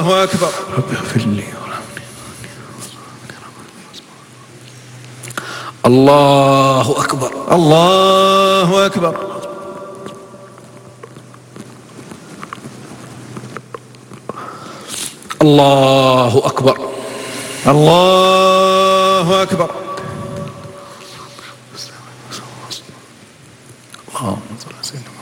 الله أكبر. رب اغفر لي. الله أكبر. الله أكبر. الله أكبر. الله أكبر. اللهم صل على سيدنا محمد.